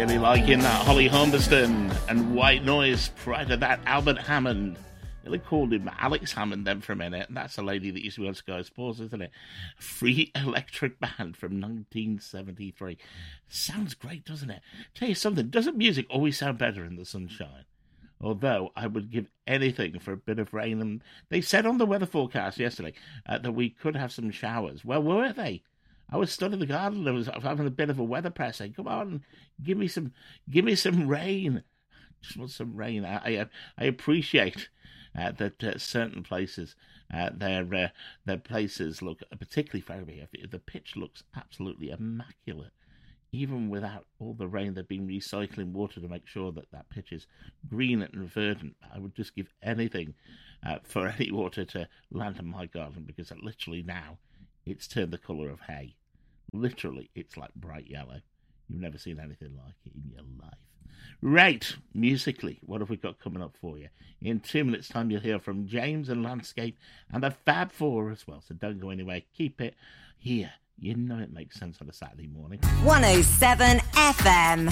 Really liking that Holly Humberston and White Noise. Prior to that, Albert Hammond. They called him Alex Hammond then for a minute. And that's a lady that used to be on Sky Sports, isn't it? Free Electric Band from 1973. Sounds great, doesn't it? Tell you something, doesn't music always sound better in the sunshine? Although I would give anything for a bit of rain. And they said on the weather forecast yesterday that we could have some showers. Well, were they? I was stood in the garden. I was having a bit of a weather press. Saying, "Come on, give me some rain. Just want some rain." I appreciate that certain places, their places look particularly favorable. The pitch looks absolutely immaculate, even without all the rain. They've been recycling water to make sure that pitch is green and verdant. I would just give anything for any water to land in my garden, because literally now it's turned the colour of hay. Literally, it's like bright yellow. You've never seen anything like it in your life. Right, musically, what have we got coming up for you? In 2 minutes' time, you'll hear from James and Landscape and the Fab Four as well. So don't go anywhere. Keep it here. You know it makes sense on a Saturday morning. 107 FM.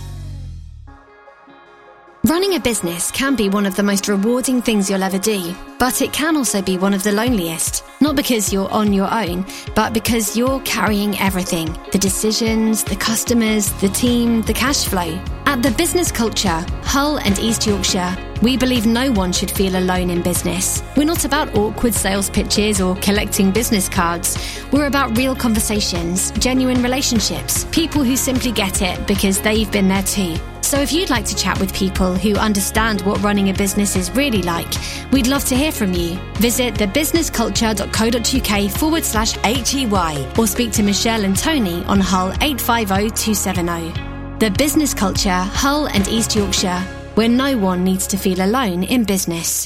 Running a business can be one of the most rewarding things you'll ever do, but it can also be one of the loneliest. Not because you're on your own, but because you're carrying everything. The decisions, the customers, the team, the cash flow. At The Business Culture, Hull and East Yorkshire, we believe no one should feel alone in business. We're not about awkward sales pitches or collecting business cards. We're about real conversations, genuine relationships, people who simply get it because they've been there too. So if you'd like to chat with people who understand what running a business is really like, we'd love to hear from you. Visit thebusinessculture.co.uk/HEY or speak to Michelle and Tony on Hull 850 270. The Business Culture, Hull and East Yorkshire, where no one needs to feel alone in business.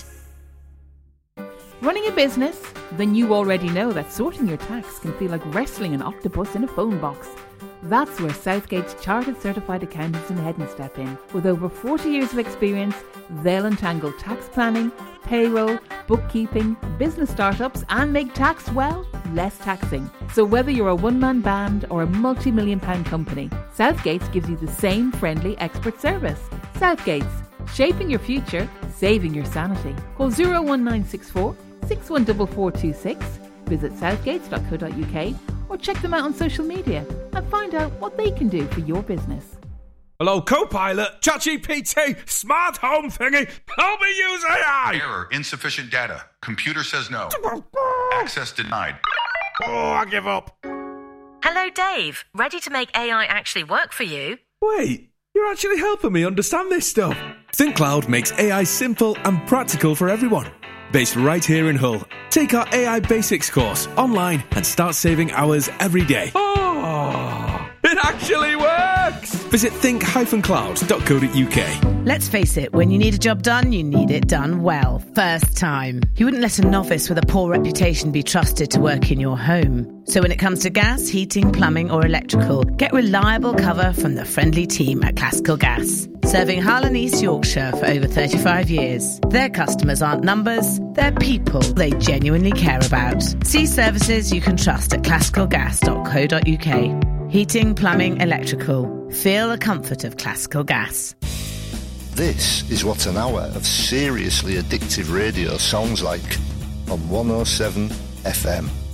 Running a business? Then you already know that sorting your tax can feel like wrestling an octopus in a phone box. That's where Southgate's Chartered Certified Accountants in Hedden step in. With over 40 years of experience, they'll untangle tax planning, payroll, bookkeeping, business startups, and make tax, well, less taxing. So whether you're a one-man band or a multi-million pound company, Southgate's gives you the same friendly expert service. Southgate's, shaping your future, saving your sanity. Call 01964 614426, visit southgates.co.uk, or check them out on social media and find out what they can do for your business. Hello, Copilot, ChatGPT, smart home thingy, help me use AI! Error, insufficient data. Computer says no. Access denied. Oh, I give up. Hello, Dave. Ready to make AI actually work for you? Wait, you're actually helping me understand this stuff. ThinkCloud makes AI simple and practical for everyone. Based right here in Hull. Take our AI Basics course online and start saving hours every day. Oh, it actually works! Visit think-cloud.co.uk. Let's face it, when you need a job done, you need it done well, first time. You wouldn't let a novice with a poor reputation be trusted to work in your home. So when it comes to gas, heating, plumbing or electrical, get reliable cover from the friendly team at Classical Gas. Serving Hull and East Yorkshire for over 35 years. Their customers aren't numbers, they're people they genuinely care about. See services you can trust at classicalgas.co.uk. Heating, plumbing, electrical. Feel the comfort of Classical Gas. This is what an hour of seriously addictive radio sounds like on 107 FM.